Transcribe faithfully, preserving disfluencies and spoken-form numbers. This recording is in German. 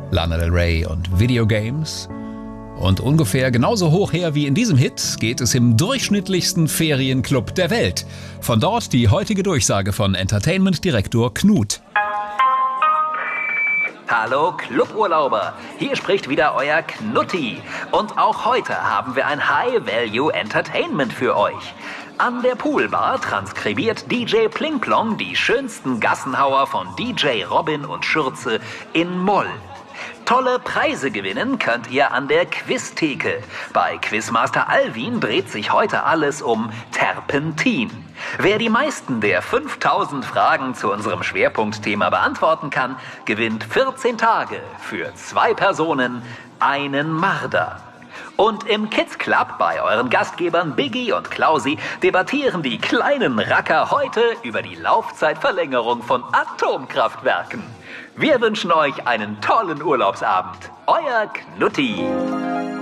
Lana Del Rey und Videogames. Und ungefähr genauso hoch her wie in diesem Hit geht es im durchschnittlichsten Ferienclub der Welt. Von dort die heutige Durchsage von Entertainment-Direktor Knut. Hallo Cluburlauber, hier spricht wieder euer Knutti. Und auch heute haben wir ein High-Value-Entertainment für euch. An der Poolbar transkribiert D J Plingplong die schönsten Gassenhauer von D J Robin und Schürze in Moll. Tolle Preise gewinnen könnt ihr an der Quiztheke. Bei Quizmaster Alvin dreht sich heute alles um Terpentin. Wer die meisten der fünftausend Fragen zu unserem Schwerpunktthema beantworten kann, gewinnt vierzehn Tage für zwei Personen einen Marder. Und im Kids Club bei euren Gastgebern Biggie und Klausi debattieren die kleinen Racker heute über die Laufzeitverlängerung von Atomkraftwerken. Wir wünschen euch einen tollen Urlaubsabend. Euer Knutti.